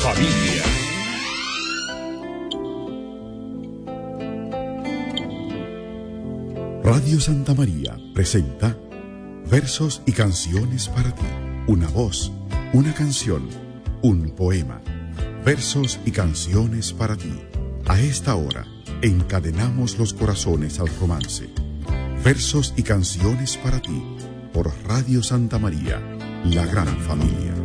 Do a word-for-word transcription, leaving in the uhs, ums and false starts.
familia. Radio Santa María presenta Versos y canciones para ti. Una voz, una canción, un poema. Versos y canciones para ti. A esta hora, encadenamos los corazones al romance. Versos y canciones para ti, por Radio Santa María, la gran familia.